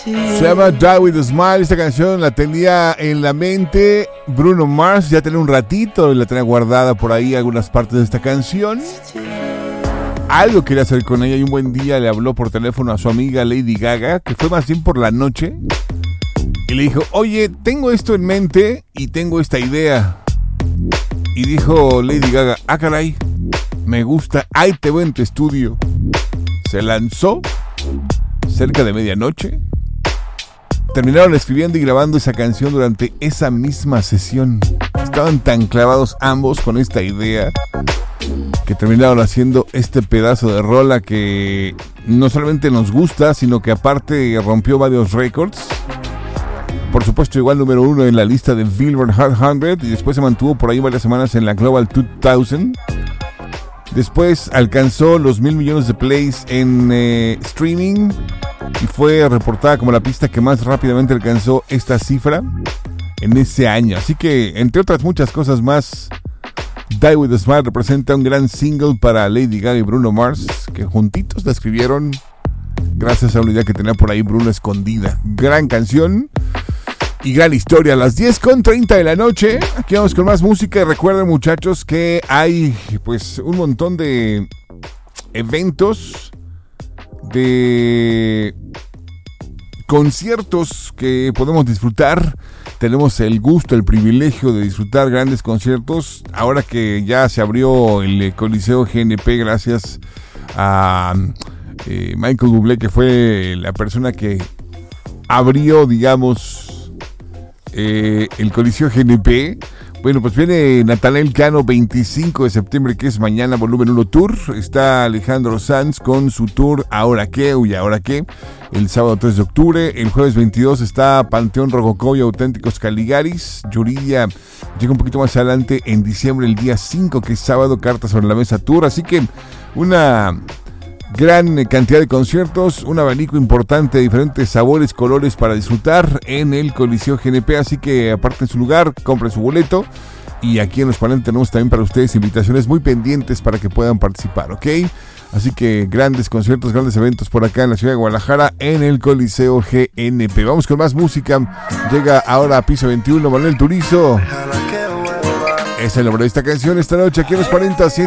Se llama Die With A Smile. Esta canción la tenía en la mente Bruno Mars. Ya tenía un ratito y la tenía guardada por ahí algunas partes de esta canción. Algo quería hacer con ella y un buen día le habló por teléfono a su amiga Lady Gaga, que fue más bien por la noche, y le dijo: oye, tengo esto en mente y tengo esta idea. Y dijo Lady Gaga: ah, caray, me gusta, ahí te voy en tu estudio. Se lanzó cerca de medianoche. Terminaron escribiendo y grabando esa canción durante esa misma sesión. Estaban tan clavados ambos con esta idea que terminaron haciendo este pedazo de rola que no solamente nos gusta, sino que aparte rompió varios récords. Por supuesto, igual número 1 en la lista de Billboard Hot 100, y después se mantuvo por ahí varias semanas en la Global 2000. Después alcanzó los 1,000 millones de plays en streaming y fue reportada como la pista que más rápidamente alcanzó esta cifra en ese año. Así que, entre otras muchas cosas más, Die With A Smile representa un gran single para Lady Gaga y Bruno Mars, que juntitos la escribieron gracias a una idea que tenía por ahí Bruno escondida. Gran canción y gran historia. A las 10:30 de la noche, aquí vamos con más música. Y recuerden, muchachos, que hay pues un montón de eventos, de conciertos que podemos disfrutar. Tenemos el gusto, el privilegio de disfrutar grandes conciertos. Ahora que ya se abrió el Coliseo GNP gracias a Michael Bublé, que fue la persona que abrió, digamos, el Coliseo GNP. Bueno, pues viene Natanael Cano, 25 de septiembre, que es mañana, volumen 1 tour. Está Alejandro Sanz con su tour Ahora Qué, Uy, Ahora Qué, el sábado 3 de octubre. El jueves 22 está Panteón Rococó y Auténticos Caligaris. Yuridia llega un poquito más adelante en diciembre, el día 5, que es sábado, Cartas sobre la Mesa Tour. Así que una gran cantidad de conciertos, un abanico importante de diferentes sabores, colores para disfrutar en el Coliseo GNP. Así que aparten su lugar, compren su boleto. Y aquí en Los Parlantes tenemos también para ustedes invitaciones muy pendientes para que puedan participar, ¿ok? Así que grandes conciertos, grandes eventos por acá en la ciudad de Guadalajara en el Coliseo GNP. Vamos con más música. Llega ahora a Piso 21 Manuel Turizo. Es el nombre de esta canción esta noche aquí en Los 40.